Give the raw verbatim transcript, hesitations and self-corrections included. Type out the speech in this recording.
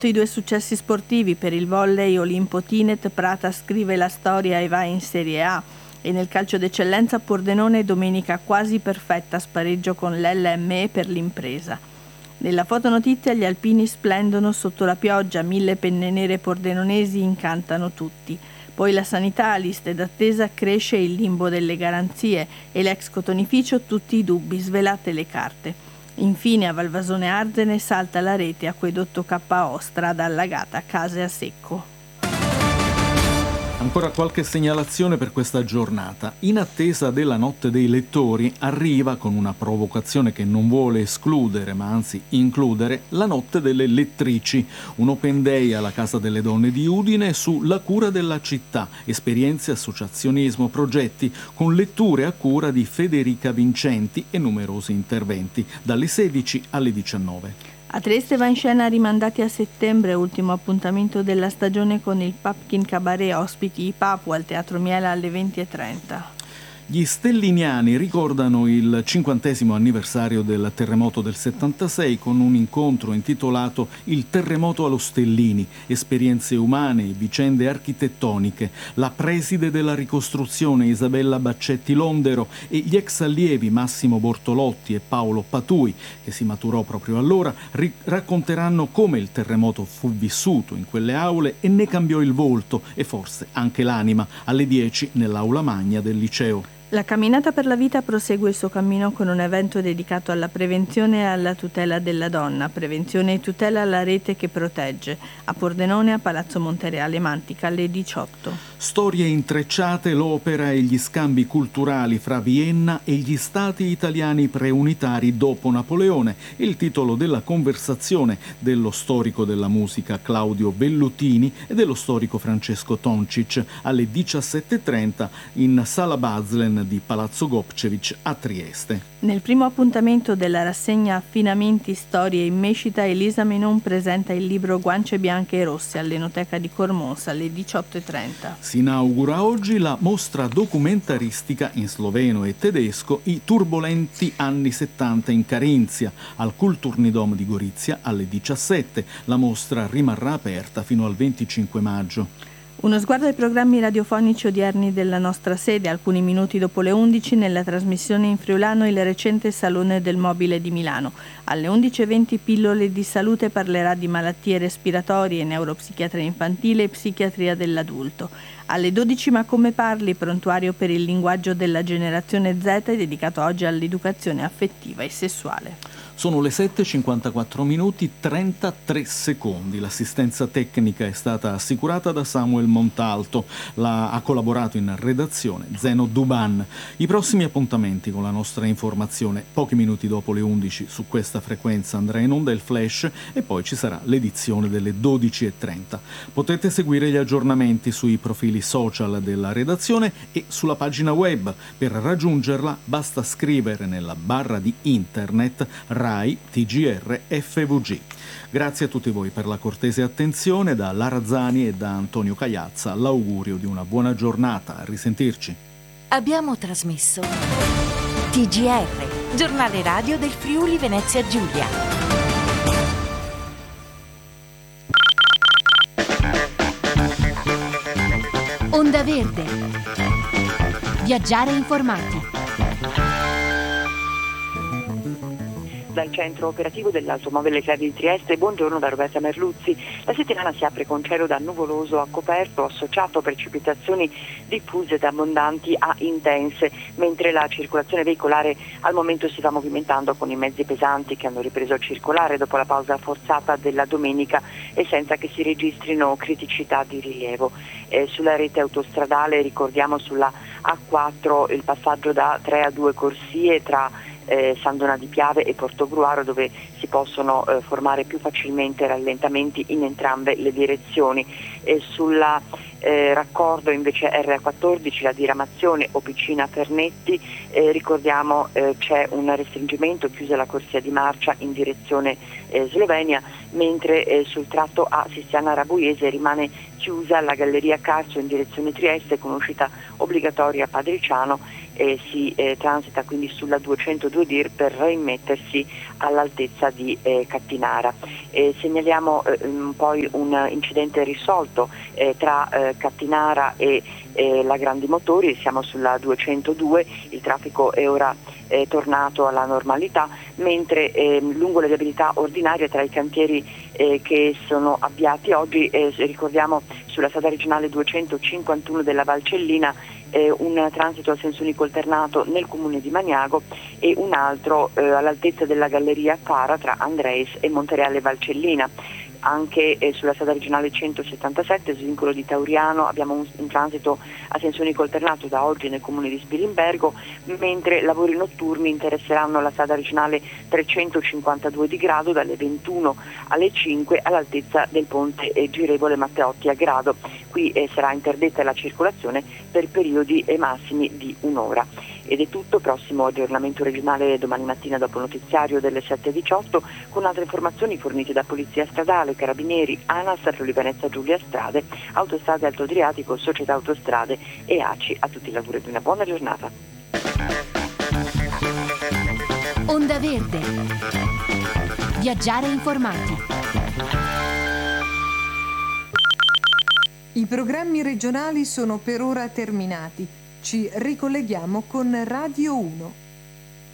I due successi sportivi per il volley Olimpo Tinet, Prata scrive la storia e va in Serie A, e nel calcio d'eccellenza Pordenone domenica quasi perfetta, spareggio con l'L M E per l'Impresa. Nella fotonotizia gli alpini splendono sotto la pioggia, mille penne nere pordenonesi incantano tutti. Poi la sanità, liste d'attesa, cresce il limbo delle garanzie e l'ex cotonificio tutti i dubbi, svelate le carte. Infine a Valvasone Arzene salta la rete acquedotto K O, strada allagata, case a secco. Ancora qualche segnalazione per questa giornata. In attesa della notte dei lettori arriva, con una provocazione che non vuole escludere ma anzi includere, la notte delle lettrici, un open day alla Casa delle Donne di Udine su La cura della città, esperienze, associazionismo, progetti, con letture a cura di Federica Vincenti e numerosi interventi, dalle sedici alle diciannove. A Trieste va in scena Rimandati a settembre, ultimo appuntamento della stagione con il Pumpkin Cabaret, ospiti i Papu al Teatro Miela alle venti e trenta. Gli stelliniani ricordano il cinquantesimo anniversario del terremoto del settantasei con un incontro intitolato Il terremoto allo Stellini, esperienze umane e vicende architettoniche. La preside della ricostruzione Isabella Baccetti Londero e gli ex allievi Massimo Bortolotti e Paolo Patui, che si maturò proprio allora, ri- racconteranno come il terremoto fu vissuto in quelle aule e ne cambiò il volto e forse anche l'anima, alle dieci nell'aula magna del liceo. La Camminata per la Vita prosegue il suo cammino con un evento dedicato alla prevenzione e alla tutela della donna, prevenzione e tutela alla rete che protegge, a Pordenone a Palazzo Montereale Mantica alle diciotto. Storie intrecciate, l'opera e gli scambi culturali fra Vienna e gli stati italiani preunitari dopo Napoleone, il titolo della conversazione dello storico della musica Claudio Vellutini e dello storico Francesco Toncic alle diciassette e trenta in Sala Bazlen di Palazzo Gopcevic a Trieste. Nel primo appuntamento della rassegna Affinamenti, Storie in Mescita, Elisa Menon presenta il libro Guance bianche e rosse all'Enoteca di Cormons alle diciotto e trenta. Si inaugura oggi la mostra documentaristica in sloveno e tedesco I turbolenti anni settanta in Carinzia al Kulturnidom di Gorizia alle diciassette. La mostra rimarrà aperta fino al venticinque maggio. Uno sguardo ai programmi radiofonici odierni della nostra sede. Alcuni minuti dopo le undici nella trasmissione in friulano il recente Salone del Mobile di Milano. Alle undici e venti Pillole di Salute parlerà di malattie respiratorie, neuropsichiatria infantile e psichiatria dell'adulto. Alle dodici Ma come parli, prontuario per il linguaggio della generazione Z, dedicato oggi all'educazione affettiva e sessuale. Sono le sette e cinquantaquattro minuti trentatré secondi. L'assistenza tecnica è stata assicurata da Samuel Montalto. La, ha collaborato in redazione Zeno Duban. I prossimi appuntamenti con la nostra informazione. Pochi minuti dopo le undici su questa frequenza andrà in onda il flash e poi ci sarà l'edizione delle dodici e trenta. Potete seguire gli aggiornamenti sui profili social della redazione e sulla pagina web. Per raggiungerla basta scrivere nella barra di internet Rai T G R F V G. Grazie a tutti voi per la cortese attenzione. Da Lara Zani e da Antonio Cagliazza l'augurio di una buona giornata. A risentirci. Abbiamo trasmesso T G R, giornale radio del Friuli Venezia Giulia. Onda Verde. Viaggiare informati. Dal centro operativo dell'automobile Club di Trieste, buongiorno da Roberta Merluzzi. La settimana si apre con cielo da nuvoloso a coperto, associato a precipitazioni diffuse da abbondanti a intense, mentre la circolazione veicolare al momento si va movimentando con i mezzi pesanti che hanno ripreso a circolare dopo la pausa forzata della domenica e senza che si registrino criticità di rilievo. Eh, sulla rete autostradale ricordiamo sulla A quattro il passaggio da tre a due corsie tra Eh, San Donà di Piave e Portogruaro, dove si possono eh, formare più facilmente rallentamenti in entrambe le direzioni. E sulla Eh, raccordo invece R A quattordici, la diramazione Opicina Pernetti, eh, ricordiamo eh, c'è un restringimento, chiusa la corsia di marcia in direzione eh, Slovenia, mentre eh, sul tratto A Sistiana Rabuiese rimane chiusa la galleria Carso in direzione Trieste con uscita obbligatoria a Padriciano e si eh, transita quindi sulla duecentodue D I R per rimettersi all'altezza di eh, Cattinara. Eh, segnaliamo eh, poi un incidente risolto eh, tra eh, Cattinara e eh, la Grandi Motori, siamo sulla duecentodue, il traffico è ora eh, tornato alla normalità, mentre eh, lungo le viabilità ordinarie tra i cantieri eh, che sono avviati oggi, eh, ricordiamo sulla strada regionale duecentocinquantuno della Valcellina eh, un transito a senso unico alternato nel comune di Magnago e un altro eh, all'altezza della galleria Cara tra Andreis e Montereale Valcellina. Anche eh, sulla strada regionale centosettantasette, svincolo di Tauriano, abbiamo un, un transito a senso unico alternato da oggi nel comune di Spilimbergo, mentre lavori notturni interesseranno la strada regionale trecentocinquantadue di Grado dalle ventuno alle cinque all'altezza del ponte eh, girevole Matteotti a Grado. Qui eh, sarà interdetta la circolazione per periodi eh, massimi di un'ora. Ed è tutto, prossimo aggiornamento regionale domani mattina dopo il notiziario delle sette e diciotto con altre informazioni fornite da Polizia Stradale, Carabinieri, ANAS, Friuli Venezia Giulia Strade, Autostrade Alto Adriatico, Società Autostrade e A C I. A tutti i lavori di una buona giornata. Onda Verde. Viaggiare informati. I programmi regionali sono per ora terminati. Ci ricolleghiamo con Radio uno.